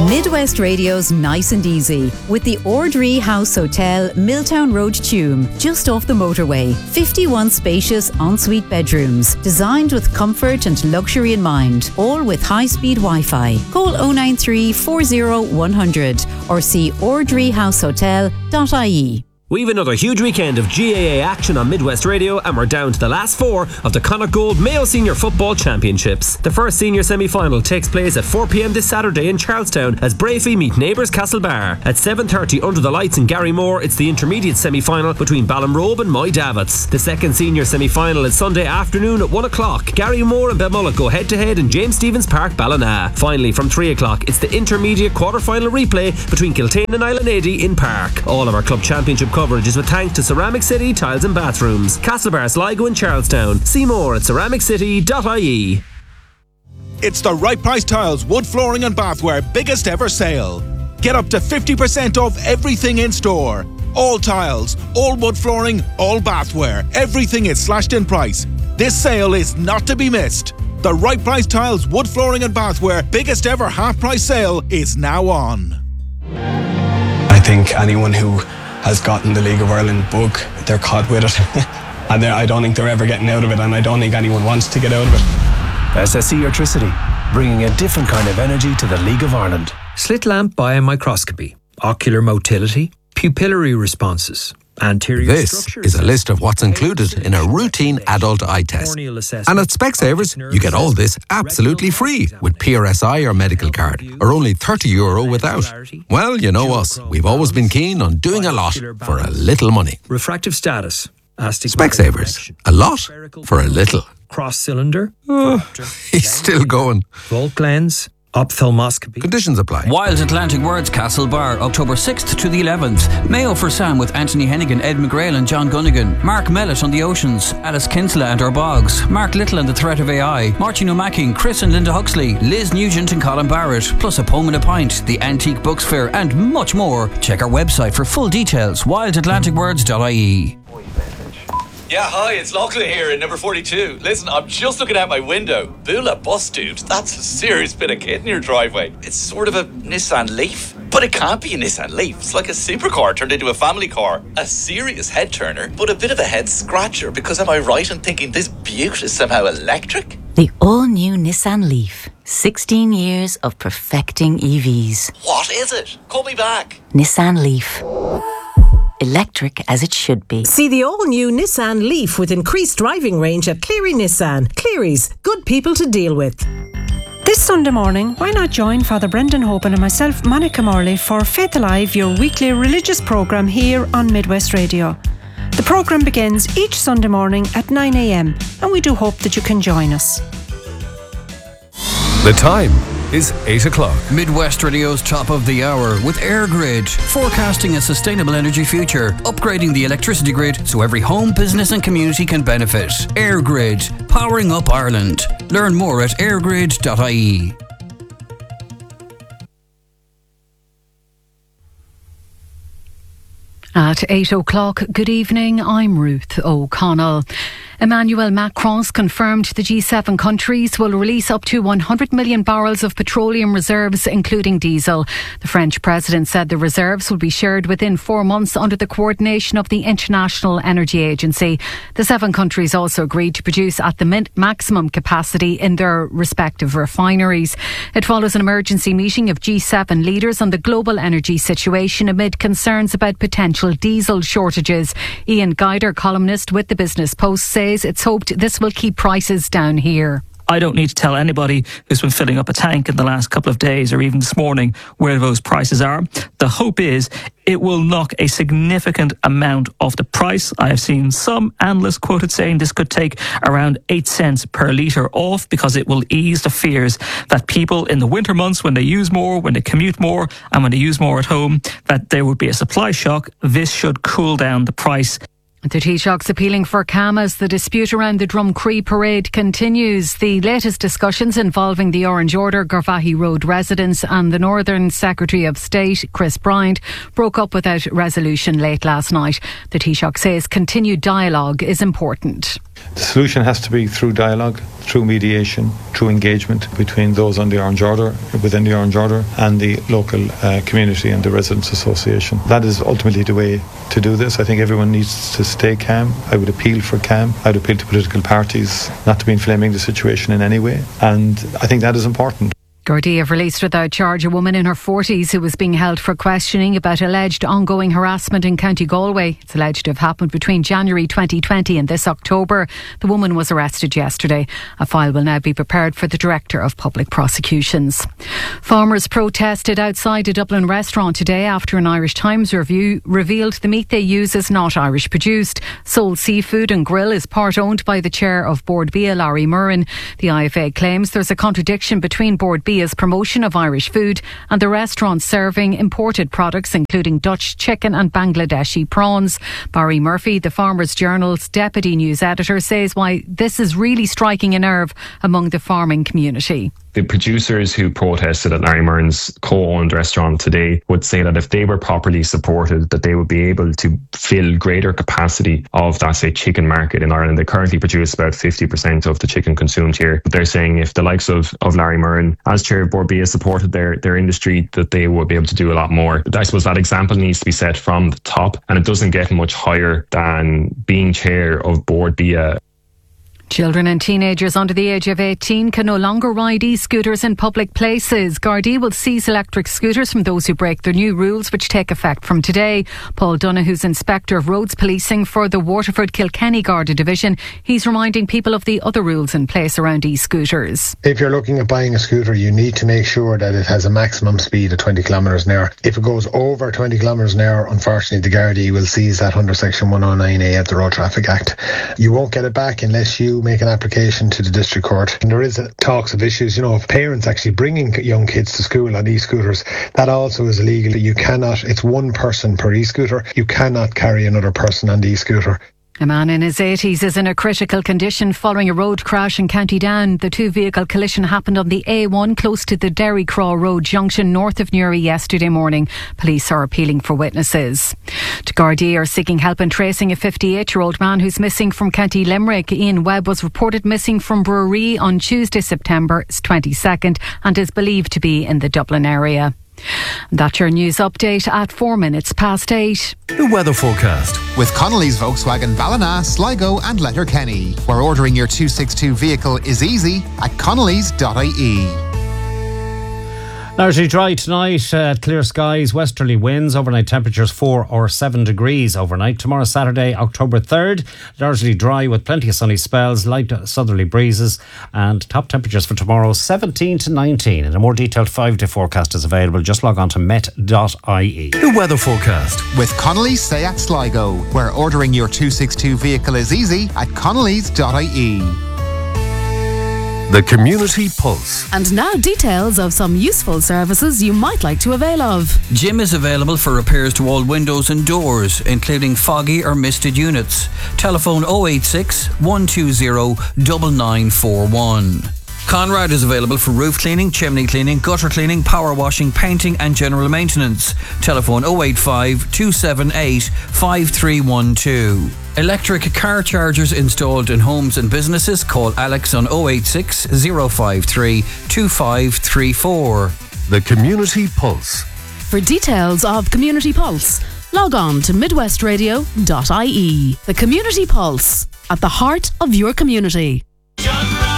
Midwest Radio's Nice and Easy with the Ordree House Hotel, Milltown Road, Tuam, just off the motorway. 51 spacious ensuite bedrooms, designed with comfort and luxury in mind, all with high-speed Wi-Fi. Call 093 40 100 or see ordreehousehotel.ie. We've another huge weekend of GAA action on Midwest Radio, and we're down to the last four of the Connacht Gold Mayo Senior Football Championships. The first senior semi-final takes place at 4pm this Saturday in Charlestown as Brafey meet neighbours Castlebar. At 7:30 under the lights in Garrymore, it's the intermediate semi-final between Ballinrobe and Moy Davits. The second senior semi-final is Sunday afternoon at 1 o'clock. Garrymore and Belmulloch go head-to-head in James Stephens Park, Ballina. Finally, from 3 o'clock, it's the intermediate quarter-final replay between Kiltane and Island Eddy in Park. All of our club championship coverage is with thanks to Ceramic City Tiles and Bathrooms, Castlebar, Sligo and Charlestown. See more at ceramiccity.ie. It's the Right Price Tiles Wood Flooring and Bathware biggest ever sale. Get up to 50% off everything in store. All tiles, all wood flooring, all bathware. Everything is slashed in price. This sale is not to be missed. The Right Price Tiles Wood Flooring and Bathware biggest ever half price sale is now on. I think anyone who has gotten the League of Ireland bug, they're caught with it. And I don't think they're ever getting out of it, and I don't think anyone wants to get out of it. SSE Electricity, bringing a different kind of energy to the League of Ireland. Slit lamp biomicroscopy, ocular motility, pupillary responses, anterior This structures. is a list of what's included in a routine adult eye test. And at Specsavers, you get all this absolutely free with PRSI or medical card, or only €30 without. Well, you know us. We've always been keen on doing a lot for a little money. Refractive status. Specsavers. A lot for a little. Cross cylinder. He's still going. Volt lens. Ophthalmoscopy. Conditions apply. Wild Atlantic Words Castlebar, October 6th to the 11th. Mayo for Sam with Anthony Hennigan, Ed McGrail and John Gunnigan. Mark Mellett on the Oceans. Alice Kinsella and Our Bogs. Mark Little and the Threat of AI. Martin O'Macking, Chris and Linda Huxley. Liz Nugent and Colin Barrett. Plus a poem and a pint. The Antique Books Fair and much more. Check our website for full details. wildatlanticwords.ie. Yeah, hi, it's Lachlan here in number 42. Listen, I'm just looking out my window. Bula bus, dude. That's a serious bit of kit in your driveway. It's sort of a Nissan Leaf. But it can't be a Nissan Leaf. It's like a supercar turned into a family car. A serious head turner, but a bit of a head scratcher, because am I right in thinking this beaut is somehow electric? The all-new Nissan Leaf. 16 years of perfecting EVs. What is it? Call me back. Nissan Leaf. Electric as it should be. See the all-new Nissan Leaf with increased driving range at Cleary Nissan. Cleary's, good people to deal with. This Sunday morning, why not join Father Brendan Hoban and myself, Monica Morley, for Faith Alive, your weekly religious programme here on Midwest Radio. The programme begins each Sunday morning at 9 a.m, and we do hope that you can join us. The time is 8 o'clock. Midwest Radio's top of the hour with AirGrid, forecasting a sustainable energy future, upgrading the electricity grid so every home, business and community can benefit. AirGrid, powering up Ireland. Learn more at airgrid.ie. At 8 o'clock, good evening, I'm Ruth O'Connell. Emmanuel Macron's confirmed the G7 countries will release up to 100 million barrels of petroleum reserves, including diesel. The French president said the reserves will be shared within 4 months under the coordination of the International Energy Agency. The 7 countries also agreed to produce at the maximum capacity in their respective refineries. It follows an emergency meeting of G7 leaders on the global energy situation amid concerns about potential diesel shortages. Ian Guider, columnist with the Business Post, says it's hoped this will keep prices down here. I don't need to tell anybody who's been filling up a tank in the last couple of days or even this morning where those prices are. The hope is it will knock a significant amount off the price. I have seen some analysts quoted saying this could take around 8 cents per litre off, because it will ease the fears that people in the winter months, when they use more, when they commute more and when they use more at home, that there would be a supply shock. This should cool down the price. The Taoiseach's appealing for calm as the dispute around the Drumcree parade continues. The latest discussions involving the Orange Order, Garvaghey Road residents and the Northern Secretary of State, Chris Bryant, broke up without resolution late last night. The Taoiseach says continued dialogue is important. The solution has to be through dialogue, through mediation, through engagement between those on the Orange Order, within the Orange Order, and the local community and the Residents Association. That is ultimately the way to do this. I think everyone needs to stay calm. I would appeal for calm. I would appeal to political parties not to be inflaming the situation in any way. And I think that is important. Gardaí have released without charge a woman in her 40s who was being held for questioning about alleged ongoing harassment in County Galway. It's alleged to have happened between January 2020 and this October. The woman was arrested yesterday. A file will now be prepared for the Director of Public Prosecutions. Farmers protested outside a Dublin restaurant today after an Irish Times review revealed the meat they use is not Irish produced. Soul Seafood and Grill is part owned by the chair of Bord Bia, Larry Murrin. The IFA claims there's a contradiction between Bord Bia's promotion of Irish food and the restaurant serving imported products including Dutch chicken and Bangladeshi prawns. Barry Murphy, the Farmers Journal's deputy news editor, says why this is really striking a nerve among the farming community. The producers who protested at Larry Murrin's co-owned restaurant today would say that if they were properly supported, that they would be able to fill greater capacity of that, say, chicken market in Ireland. They currently produce about 50% of the chicken consumed here. But they're saying if the likes of Larry Murrin, as chair of Bord Bia, supported their industry, that they would be able to do a lot more. I suppose that example needs to be set from the top, and it doesn't get much higher than being chair of Bord Bia. Children and teenagers under the age of 18 can no longer ride e-scooters in public places. Gardaí will seize electric scooters from those who break the new rules, which take effect from today. Paul Donoghue's Inspector of Roads Policing for the Waterford Kilkenny Garda Division. He's reminding people of the other rules in place around e-scooters. If you're looking at buying a scooter, you need to make sure that it has a maximum speed of 20 kilometres an hour. If it goes over 20 kilometres an hour, unfortunately, the Gardaí will seize that under Section 109A of the Road Traffic Act. You won't get it back unless you make an application to the district court. And there is talks of issues, of parents actually bringing young kids to school on e-scooters. That also is illegal. You cannot, it's one person per e-scooter. You cannot carry another person on the e-scooter. A man in his 80s is in a critical condition following a road crash in County Down. The two-vehicle collision happened on the A1 close to the Derrycraw Road junction north of Newry yesterday morning. Police are appealing for witnesses. Gardaí are seeking help in tracing a 58-year-old man who's missing from County Limerick. Ian Webb was reported missing from Brewery on Tuesday, September 22nd and is believed to be in the Dublin area. That's your news update at 8:04. The weather forecast with Connolly's Volkswagen Ballina, Sligo and Letterkenny, where ordering your 262 vehicle is easy at connolly's.ie. Largely dry tonight, clear skies, westerly winds, overnight temperatures 4 or 7 degrees overnight. Tomorrow, Saturday, October 3rd, largely dry with plenty of sunny spells, light southerly breezes, and top temperatures for tomorrow 17 to 19. And a more detailed 5-day forecast is available. Just log on to met.ie. The weather forecast with Connolly's Seat Sligo, where ordering your 262 vehicle is easy at connolly's.ie. The Community Pulse. And now details of some useful services you might like to avail of. Jim is available for repairs to all windows and doors, including foggy or misted units. Telephone 086 120 9941. Conrad is available for roof cleaning, chimney cleaning, gutter cleaning, power washing, painting and general maintenance. Telephone 085 278 5312. Electric car chargers installed in homes and businesses. Call Alex on 086 053 2534. The Community Pulse. For details of Community Pulse, log on to midwestradio.ie. The Community Pulse, at the heart of your community.